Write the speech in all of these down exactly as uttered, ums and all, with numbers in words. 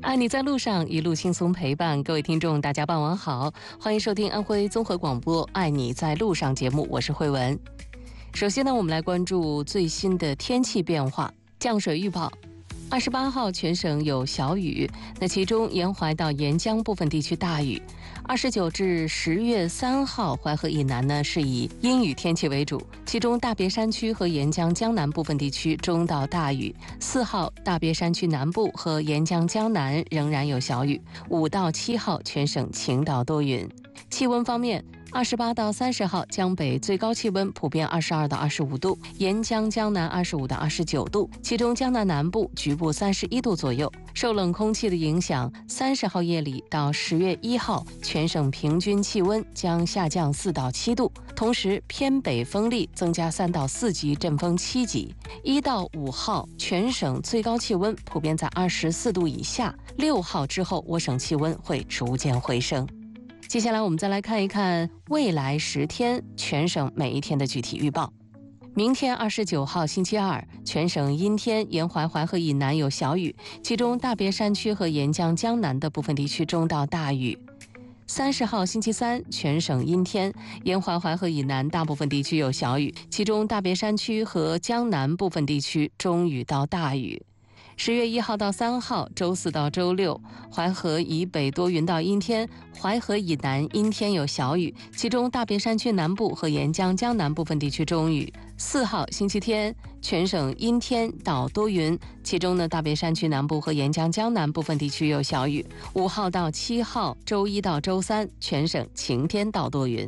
爱你在路上，一路轻松陪伴。各位听众大家傍晚好，欢迎收听安徽综合广播爱你在路上节目，我是慧文。首先呢，我们来关注最新的天气变化。降水预报，二十八号全省有小雨，那其中沿淮到沿江部分地区大雨。二十九至十月三号，淮河以南呢是以阴雨天气为主，其中大别山区和沿江江南部分地区中到大雨。四号大别山区南部和沿江江南仍然有小雨。五到七号全省晴到多云。气温方面，二十八到三十号江北最高气温普遍二十二到二十五度，沿江江南二十五到二十九度，其中江南南部局部三十一度左右。受冷空气的影响，三十号夜里到十月一号，全省平均气温将下降四到七度，同时偏北风力增加三到四级，阵风七级。一到五号，全省最高气温普遍在二十四度以下，六号之后，我省气温会逐渐回升。接下来我们再来看一看未来十天全省每一天的具体预报。明天二十九号星期二，全省阴天，沿淮淮河以南有小雨，其中大别山区和沿江江南的部分地区中到大雨。三十号星期三，全省阴天，沿淮淮河以南大部分地区有小雨，其中大别山区和江南部分地区中雨到大雨。十月一号到三号，周四到周六，淮河以北多云到阴天，淮河以南阴天有小雨，其中大别山区南部和沿江江南部分地区中雨。四号星期天，全省阴天到多云，其中呢大别山区南部和沿江江南部分地区有小雨。五号到七号，周一到周三，全省晴天到多云。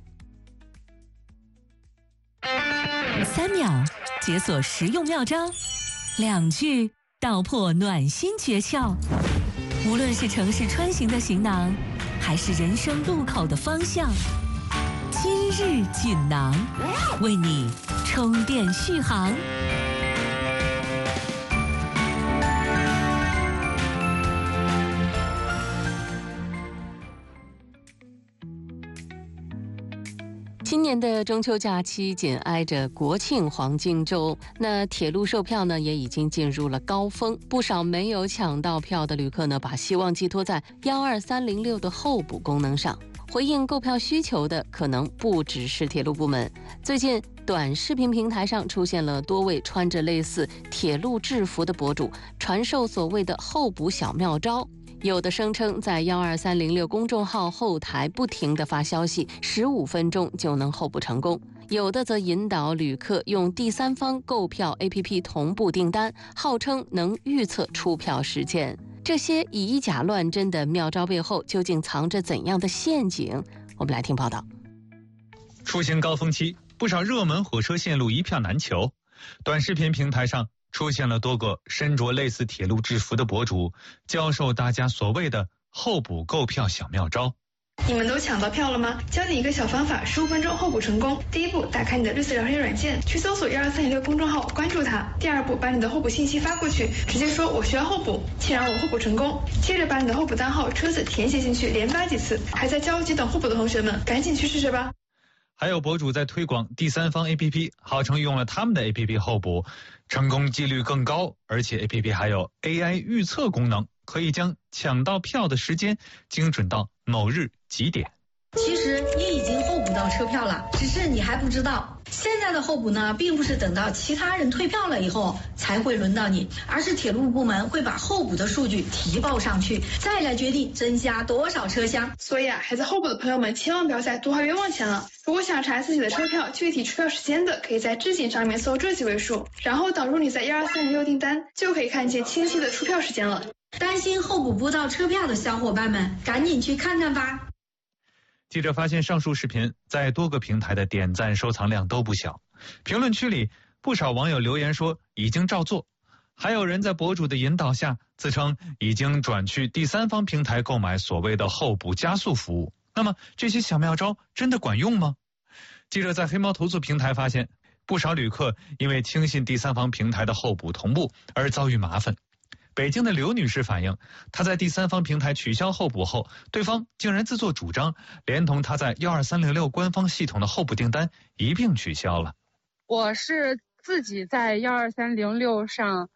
三秒解锁实用妙招，两句道破暖心诀窍。无论是城市穿行的行囊，还是人生路口的方向，今日锦囊为你充电续航。 今年的中秋假期紧挨着国庆黄金周，那铁路售票呢也已经进入了高峰，不少没有抢到票的旅客呢，把希望寄托在幺二三零六的候补功能上。回应购票需求的可能不只是铁路部门，最近短视频平台上出现了多位穿着类似铁路制服的博主，传授所谓的候补小妙招。有的声称在幺二三零六公众号后台不停地发消息，十五分钟就能候补成功；有的则引导旅客用第三方购票 A P P 同步订单，号称能预测出票时间。这些以假乱真的妙招背后究竟藏着怎样的陷阱？我们来听报道。 出行高峰期，不少热门火车线路一票难求，短视频平台上出现了多个身着类似铁路制服的博主，教授大家所谓的候补购票小妙招。 你们都抢到票了吗？教你一个小方法，十五分钟候补成功。第一步，打开你的绿色聊天软件，去搜索一二三零六公众号，关注它。第二步，把你的候补信息发过去，直接说我需要候补，请让我候补成功。接着把你的候补单号、车子填写进去，连发几次。还在着急等候补的同学们，赶紧去试试吧。 还有博主在推广第三方 A P P， 号称用了他们的 A P P 候补，成功几率更高，而且 A P P 还有 A I 预测功能，可以将抢到票的时间精准到某日几点。 其实你已经候补到车票了，只是你还不知道。现在的候补呢，并不是等到其他人退票了以后才会轮到你，而是铁路部门会把候补的数据提报上去，再来决定增加多少车厢。 所以啊，还在候补的朋友们千万不要再多花冤枉钱了。如果想查自己的车票具体出票时间的，可以在置顶上面搜这几位数，然后导入你在一二三零六订单，就可以看见清晰的出票时间了。 担心候补不到车票的小伙伴们，赶紧去看看吧。 记者发现上述视频在多个平台的点赞收藏量都不小，评论区里不少网友留言说已经照做，还有人在博主的引导下自称已经转去第三方平台购买所谓的候补加速服务。那么这些小妙招真的管用吗？记者在黑猫投诉平台发现，不少旅客因为轻信第三方平台的候补同步而遭遇麻烦。北京的刘女士反映，她在第三方平台取消候补后，对方竟然自作主张，连同她在一二三零六官方系统的候补订单一并取消了。 我是自己在一二三零六上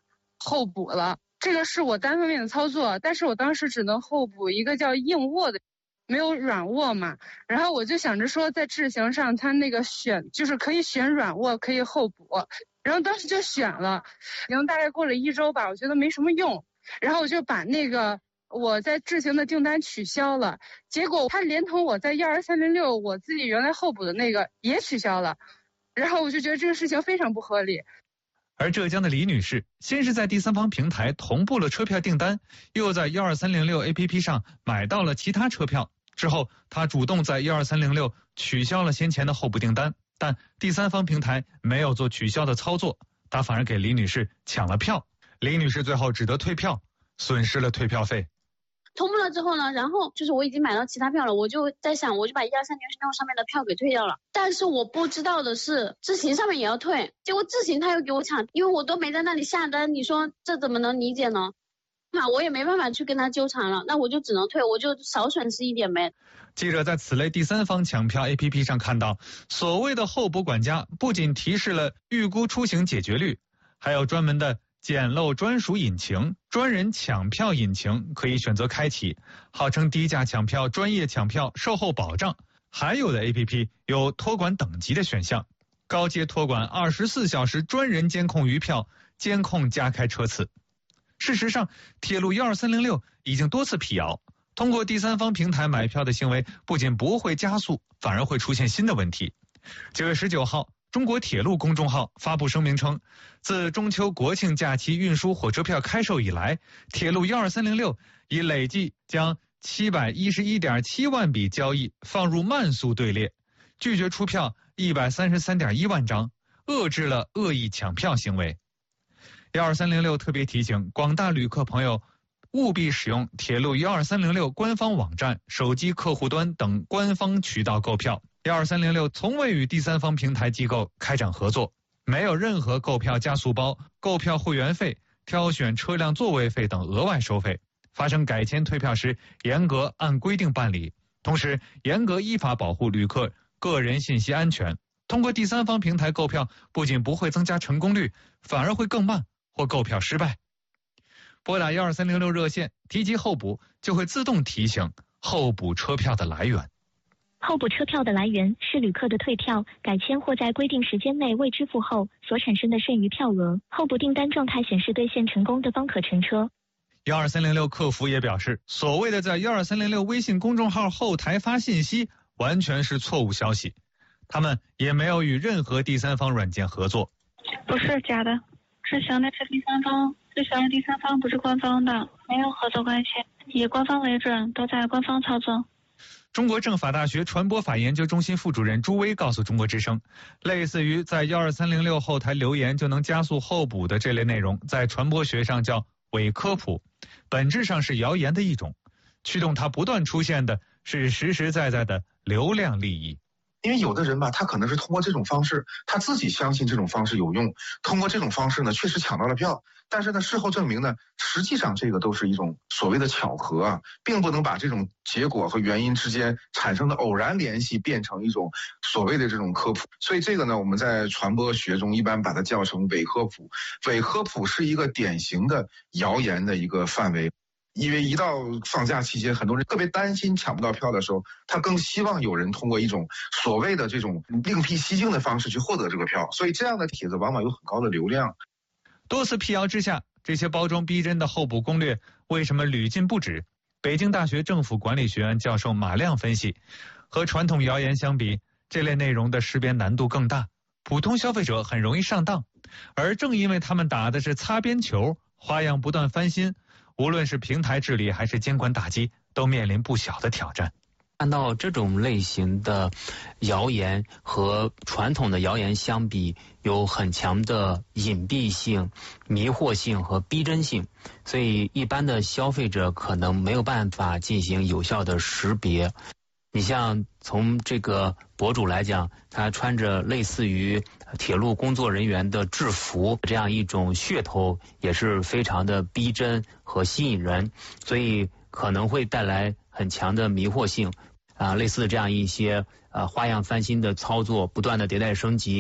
候补了。这个是我单方面的操作，但是我当时只能候补一个叫硬握的，没有软握嘛。然后我就想着说，在智行上它那个选就是可以选软握，可以候补，然后当时就选了。然后大概过了一周吧，我觉得没什么用，然后我就把那个我在智行的订单取消了。结果它连同我在幺二三零六我自己原来候补的那个也取消了，然后我就觉得这个事情非常不合理。 而浙江的李女士先是在第三方平台同步了车票订单，又在幺二三零六 A P P 上买到了其他车票，之后她主动在幺二三零六取消了先前的候补订单，但第三方平台没有做取消的操作，她反而给李女士抢了票。李女士最后只得退票，损失了退票费。 同步了之后呢，然后就是我已经买到其他票了，我就在想，我就把一二三零六上面的票给退掉了。但是我不知道的是，智行上面也要退，结果智行他又给我抢，因为我都没在那里下单，你说这怎么能理解呢？那我也没办法去跟他纠缠了，那我就只能退，我就少损失一点呗。 记者在此类第三方抢票 A P P 上看到，所谓的候补管家不仅提示了预估出行解决率，还有专门的捡漏专属引擎、专人抢票引擎可以选择开启，号称低价抢票、专业抢票、售后保障。还有的 A P P 有托管等级的选项，高阶托管二十四小时专人监控余票，监控加开车次。事实上，铁路幺二三零六已经多次辟谣，通过第三方平台买票的行为不仅不会加速，反而会出现新的问题。九月十九号，中国铁路公众号发布声明称，自中秋国庆假期运输火车票开售以来，铁路幺二三零六已累计将七百一十一点七万笔交易放入慢速队列，拒绝出票一百三十三点一万张，遏制了恶意抢票行为。幺二三零六特别提醒广大旅客朋友，务必使用铁路幺二三零六官方网站、手机客户端等官方渠道购票。幺二三零六从未与第三方平台机构开展合作，没有任何购票加速包、购票会员费、挑选车辆座位费等额外收费。发生改签退票时，严格按规定办理，同时严格依法保护旅客个人信息安全。通过第三方平台购票，不仅不会增加成功率，反而会更慢或购票失败。拨打幺二三零六热线提及候补，就会自动提醒候补车票的来源。 候补车票的来源是旅客的退票、改签或在规定时间内未支付后所产生的剩余票额。候补订单状态显示兑现成功的方可乘车。 幺二三零六客服也表示，所谓的在幺二三零六微信公众号后台发信息，完全是错误消息。他们也没有与任何第三方软件合作。 不是假的，智行那是第三方，智行是第三方，不是官方的，没有合作关系，以官方为准，都在官方操作。 中国政法大学传播法研究中心副主任朱威告诉中国之声，类似于在幺二三零六后台留言就能加速候补的这类内容，在传播学上叫伪科普，本质上是谣言的一种，驱动它不断出现的是实实在在的流量利益。 因为有的人吧，他可能是通过这种方式，他自己相信这种方式有用，通过这种方式呢，确实抢到了票。但是呢，事后证明呢，实际上这个都是一种所谓的巧合啊，并不能把这种结果和原因之间产生的偶然联系变成一种所谓的这种科普。所以这个呢，我们在传播学中一般把它叫成伪科普。伪科普是一个典型的谣言的一个范围。因为一到放假期间，很多人特别担心抢不到票的时候，他更希望有人通过一种所谓的这种另辟蹊径的方式去获得这个票，所以这样的帖子往往有很高的流量。 多次辟谣之下，这些包装逼真的候补攻略为什么屡禁不止？北京大学政府管理学院教授马亮分析，和传统谣言相比，这类内容的识别难度更大，普通消费者很容易上当，而正因为他们打的是擦边球，花样不断翻新，无论是平台治理还是监管打击，都面临不小的挑战。 看到这种类型的谣言和传统的谣言相比，有很强的隐蔽性、迷惑性和逼真性，所以一般的消费者可能没有办法进行有效的识别。你像从这个博主来讲，他穿着类似于铁路工作人员的制服，这样一种噱头也是非常的逼真和吸引人，所以可能会带来很强的迷惑性。啊，类似这样一些呃花样翻新的操作，不断的迭代升级，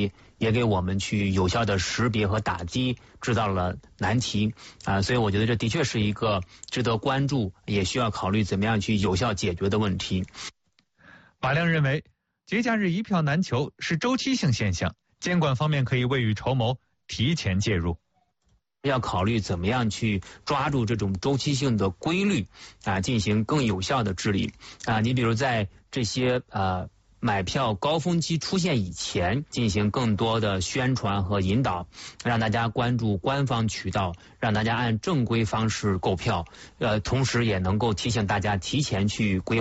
也给我们去有效的识别和打击制造了难题啊，所以我觉得这的确是一个值得关注，也需要考虑怎么样去有效解决的问题。 马亮认为，节假日一票难求是周期性现象，监管方面可以未雨绸缪，提前介入。 要考虑怎么样去抓住这种周期性的规律啊，进行更有效的治理啊。你比如在这些呃买票高峰期出现以前，进行更多的宣传和引导，让大家关注官方渠道，让大家按正规方式购票，呃，同时也能够提醒大家提前去规划。